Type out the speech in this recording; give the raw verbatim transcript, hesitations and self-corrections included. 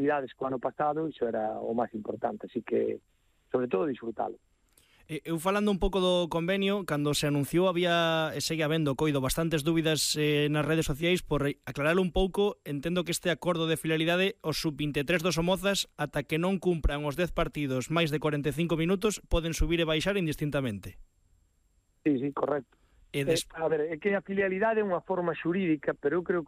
actividades co ano pasado, iso era o máis importante, así que, sobre todo, disfrutalo. Eu falando un pouco do convenio, cando se anunciou había, e segue habendo, coido, bastantes dúbidas eh, nas redes sociais. Por aclararlo un pouco, entendo que este acordo de fidelidade, os sub vinte e tres dos Somozas, ata que non cumpran os dez partidos máis de corenta e cinco minutos, poden subir e baixar indistintamente. Sí, sí, correcto. E des... eh, a ver, é que a filialidade é unha forma xurídica, pero eu creo